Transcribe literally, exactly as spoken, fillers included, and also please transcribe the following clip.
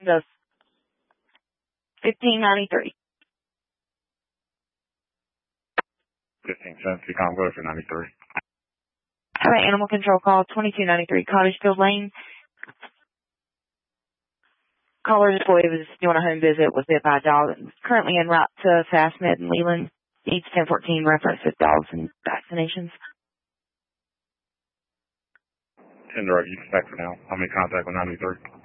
The fifteen ninety-three. Fifteen cents. You can't go for ninety-three. How about animal control call twenty-two ninety-three, Cottagefield Lane? Caller employee was doing a home visit with their by dog. Currently en route to FastMed in Leland. Needs ten fourteen reference with dogs and vaccinations. ten direct, you can back for now. I'm in contact with ninety-three.